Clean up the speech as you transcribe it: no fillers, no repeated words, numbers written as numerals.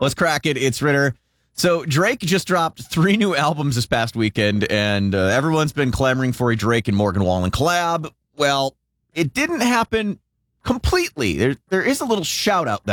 Let's crack it. It's Ritter. So Drake just dropped 3 new albums this past weekend, and everyone's been clamoring for a Drake and Morgan Wallen collab. Well, it didn't happen completely. There is a little shout out